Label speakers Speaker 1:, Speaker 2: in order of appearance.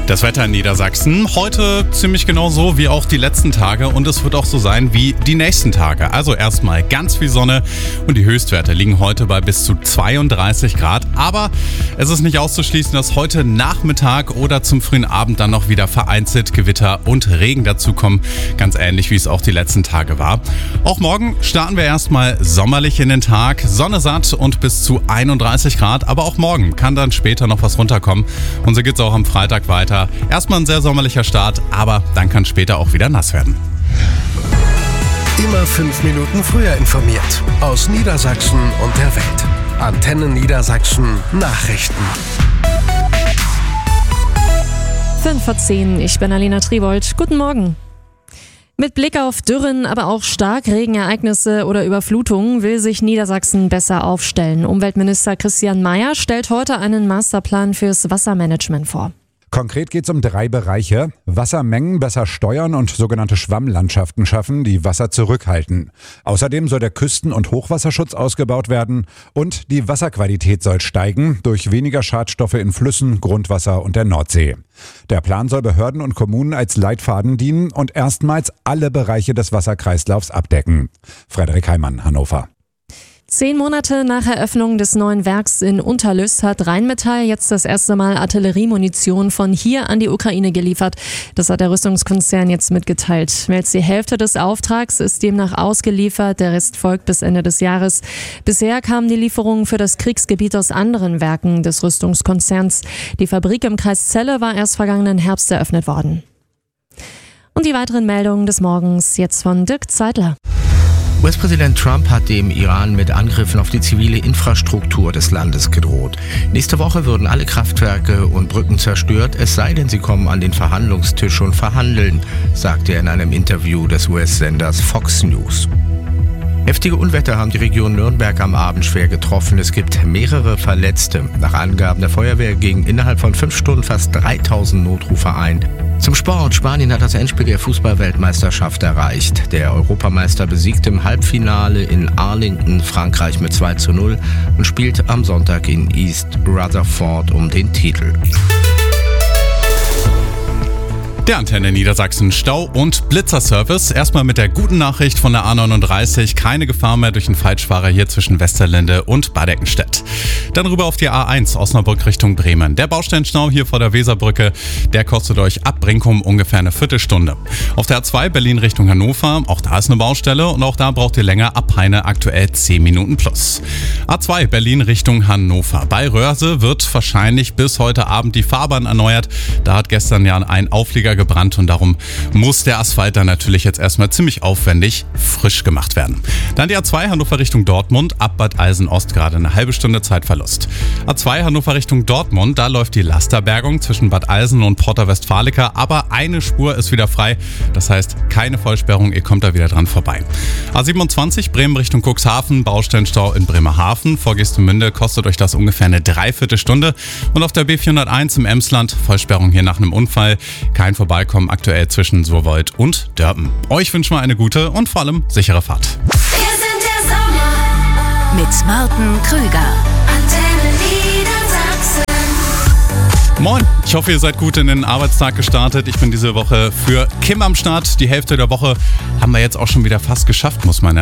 Speaker 1: Das Wetter in Niedersachsen heute ziemlich genau so wie auch die letzten Tage und es wird auch so sein wie die nächsten Tage. Also erstmal ganz viel Sonne und die Höchstwerte liegen heute bei bis zu 32 Grad. Aber es ist nicht auszuschließen, dass heute Nachmittag oder zum frühen Abend dann noch wieder vereinzelt Gewitter und Regen dazukommen. Ganz ähnlich wie es auch die letzten Tage war. Auch morgen starten wir erstmal sommerlich in den Tag. Sonne satt und bis zu 31 Grad. Aber auch morgen kann dann später noch was runterkommen. Und so geht es auch am Freitag weiter. Erstmal ein sehr sommerlicher Start, aber dann kann später auch wieder nass werden.
Speaker 2: Immer 5 Minuten früher informiert. Aus Niedersachsen und der Welt. Antenne Niedersachsen Nachrichten.
Speaker 3: 5:10, ich bin Alina Tribold. Guten Morgen. Mit Blick auf Dürren, aber auch Starkregenereignisse oder Überflutungen will sich Niedersachsen besser aufstellen. Umweltminister Christian Mayer stellt heute einen Masterplan fürs Wassermanagement vor.
Speaker 4: Konkret geht es um 3 Bereiche. Wassermengen besser steuern und sogenannte Schwammlandschaften schaffen, die Wasser zurückhalten. Außerdem soll der Küsten- und Hochwasserschutz ausgebaut werden und die Wasserqualität soll steigen durch weniger Schadstoffe in Flüssen, Grundwasser und der Nordsee. Der Plan soll Behörden und Kommunen als Leitfaden dienen und erstmals alle Bereiche des Wasserkreislaufs abdecken. Frederik Heimann, Hannover.
Speaker 3: 10 Monate nach Eröffnung des neuen Werks in Unterlüß hat Rheinmetall jetzt das erste Mal Artilleriemunition von hier an die Ukraine geliefert. Das hat der Rüstungskonzern jetzt mitgeteilt. Mehr als die Hälfte des Auftrags ist demnach ausgeliefert, der Rest folgt bis Ende des Jahres. Bisher kamen die Lieferungen für das Kriegsgebiet aus anderen Werken des Rüstungskonzerns. Die Fabrik im Kreis Celle war erst vergangenen Herbst eröffnet worden. Und die weiteren Meldungen des Morgens jetzt von Dirk Zeitler.
Speaker 5: US-Präsident Trump hat dem Iran mit Angriffen auf die zivile Infrastruktur des Landes gedroht. Nächste Woche würden alle Kraftwerke und Brücken zerstört, es sei denn, sie kommen an den Verhandlungstisch und verhandeln, sagte er in einem Interview des US-Senders Fox News. Heftige Unwetter haben die Region Nürnberg am Abend schwer getroffen. Es gibt mehrere Verletzte. Nach Angaben der Feuerwehr gingen innerhalb von 5 Stunden fast 3000 Notrufe ein. Zum Sport. Spanien hat das Endspiel der Fußball-Weltmeisterschaft erreicht. Der Europameister besiegt im Halbfinale in Arlington Frankreich mit 2:0 und spielt am Sonntag in East Rutherford um den Titel.
Speaker 1: Der Antenne Niedersachsen Stau- und Blitzerservice. Erstmal mit der guten Nachricht von der A39. Keine Gefahr mehr durch den Falschfahrer hier zwischen Westerlinde und Bad Eckenstedt. Dann rüber auf die A1 Osnabrück Richtung Bremen. Der Baustellenstau hier vor der Weserbrücke, der kostet euch ab Brinkum ungefähr eine Viertelstunde. Auf der A2 Berlin Richtung Hannover, auch da ist eine Baustelle und auch da braucht ihr länger, ab Peine aktuell 10 Minuten plus. A2 Berlin Richtung Hannover. Bei Röhrse wird wahrscheinlich bis heute Abend die Fahrbahn erneuert. Da hat gestern ja ein Auflieger gebrannt und darum muss der Asphalt dann natürlich jetzt erstmal ziemlich aufwendig frisch gemacht werden. Dann die A2 Hannover Richtung Dortmund, ab Bad Eilsen-Ost gerade eine halbe Stunde Zeitverlust. A2 Hannover Richtung Dortmund, da läuft die Lasterbergung zwischen Bad Eilsen und Porta Westfalica, aber eine Spur ist wieder frei, das heißt keine Vollsperrung, ihr kommt da wieder dran vorbei. A27 Bremen Richtung Cuxhaven, Baustellenstau in Bremerhaven, vor Geestemünde kostet euch das ungefähr eine Dreiviertelstunde und auf der B401 im Emsland, Vollsperrung hier nach einem Unfall, kein Vorbeikommen aktuell zwischen Surwold und Dörpen. Euch wünschen wir eine gute und vor allem sichere Fahrt.
Speaker 6: Wir sind der Sommer
Speaker 7: mit Martin Krüger.
Speaker 6: Antenne Niedersachsen.
Speaker 1: Moin, ich hoffe, ihr seid gut in den Arbeitstag gestartet. Ich bin diese Woche für Kim am Start. Die Hälfte der Woche haben wir jetzt auch schon wieder fast geschafft, muss man ja